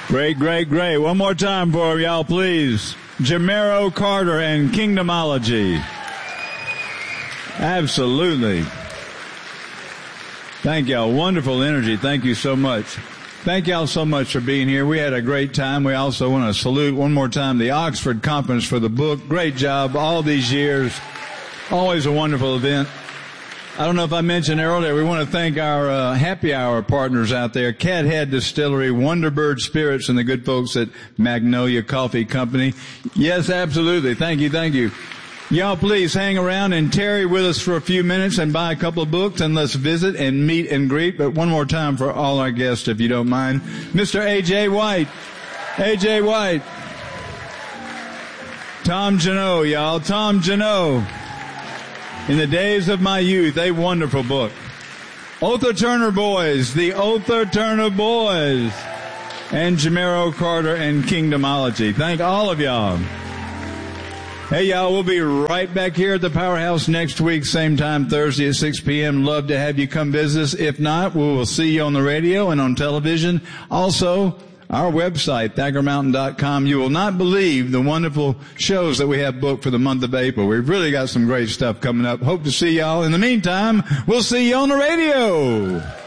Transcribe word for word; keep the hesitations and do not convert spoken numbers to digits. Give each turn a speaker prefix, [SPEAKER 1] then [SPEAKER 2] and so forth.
[SPEAKER 1] Great, great, great. One more time for y'all, please. Jamero Carter and Kingdomology. Absolutely. Thank y'all. Wonderful energy. Thank you so much. Thank y'all so much for being here. We had a great time. We also want to salute one more time the Oxford Conference for the book. Great job all these years. Always a wonderful event. I don't know if I mentioned earlier, we want to thank our uh, happy hour partners out there, Cathead Distillery, Wonderbird Spirits, and the good folks at Magnolia Coffee Company. Yes, absolutely. Thank you, thank you. Y'all please hang around and tarry with us for a few minutes and buy a couple of books, and let's visit and meet and greet. But one more time for all our guests, if you don't mind. Mister A J White. A J White. Tom Janot, y'all. Tom Janot. In the Days of My Youth, a wonderful book. Otha Turner Boys, the Otha Turner Boys. And Jamero Carter and Kingdomology. Thank all of y'all. Hey, y'all, we'll be right back here at the Powerhouse next week, same time, Thursday at six p.m. Love to have you come visit us. If not, we will see you on the radio and on television. Also, our website, Thacker Mountain dot com. You will not believe the wonderful shows that we have booked for the month of April. We've really got some great stuff coming up. Hope to see y'all. In the meantime, we'll see you on the radio.